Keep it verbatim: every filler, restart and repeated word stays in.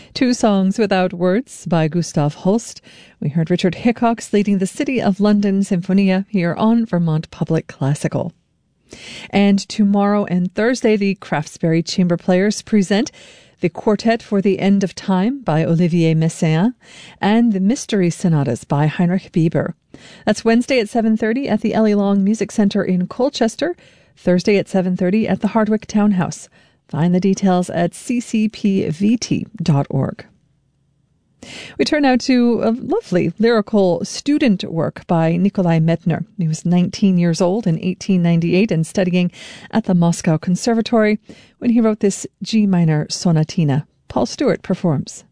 Two Songs Without Words by Gustav Holst. We heard Richard Hickox leading the City of London Sinfonia here on Vermont Public Classical. And tomorrow and Thursday, the Craftsbury Chamber Players present the Quartet for the End of Time by Olivier Messiaen and the Mystery Sonatas by Heinrich Bieber. That's Wednesday at seven thirty at the Ellie Long Music Center in Colchester, Thursday at seven thirty at the Hardwick Townhouse. Find the details at c c p v t dot org. We turn now to a lovely lyrical student work by Nikolai Medtner. He was nineteen years old in eighteen ninety-eight and studying at the Moscow Conservatory when he wrote this G minor sonatina. Paul Stewart performs.